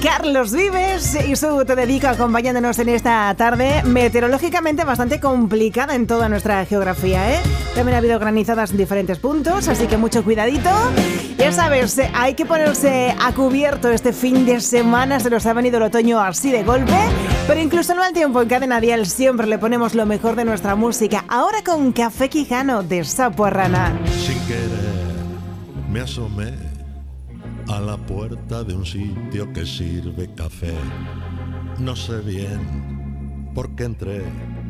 Carlos Vives y su Te Dedico acompañándonos en esta tarde meteorológicamente bastante complicada en toda nuestra geografía, ¿eh? También ha habido granizadas en diferentes puntos, así que mucho cuidadito. Ya sabes, hay que ponerse a cubierto este fin de semana, se nos ha venido el otoño así de golpe, pero incluso no al tiempo en Cadena Dial siempre le ponemos lo mejor de nuestra música. Ahora con Café Quijano de Sapo a Rana. Sin querer me asomé a la puerta de un sitio que sirve café. No sé bien por qué entré,